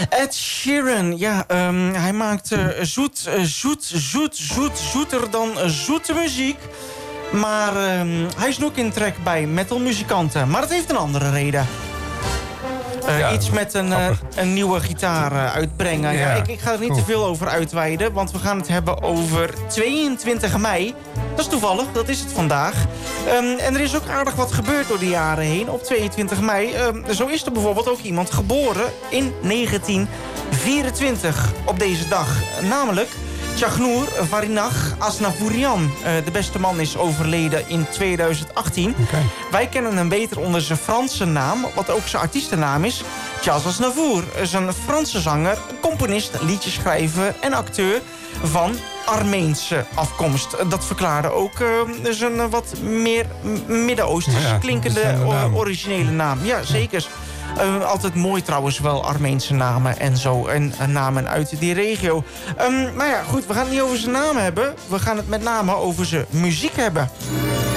Ed Sheeran, ja, hij maakt zoeter dan zoete muziek. Maar hij is ook in trek bij metalmuzikanten. Maar dat heeft een andere reden. Iets met een nieuwe gitaar uitbrengen. Ja, ik ga er niet te veel over uitweiden. Want we gaan het hebben over 22 mei. Dat is toevallig, dat is het vandaag. En er is ook aardig wat gebeurd door de jaren heen. Op 22 mei. Zo is er bijvoorbeeld ook iemand geboren in 1924 op deze dag. Namelijk Tjaghnoor Varinach Asnavourian. De beste man is overleden in 2018. Okay. Wij kennen hem beter onder zijn Franse naam, wat ook zijn artiestennaam is. Charles Aznavour is een Franse zanger, componist, liedjeschrijver en acteur van Armeense afkomst. Dat verklaarde ook zijn wat meer Midden-Oosters klinkende originele naam. Ja, zeker. Altijd mooi trouwens wel, Armeense namen en zo. En namen uit die regio. Maar ja, goed, we gaan het niet over zijn naam hebben. We gaan het met name over zijn muziek hebben.